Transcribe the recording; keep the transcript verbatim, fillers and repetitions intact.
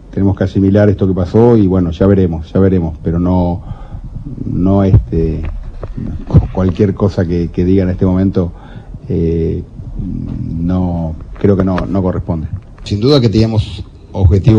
tenemos que asimilar esto que pasó y bueno, ya veremos, ya veremos, pero no, no este, cualquier cosa que, que diga en este momento, eh, no, creo que no, no corresponde. Sin duda que teníamos objetivo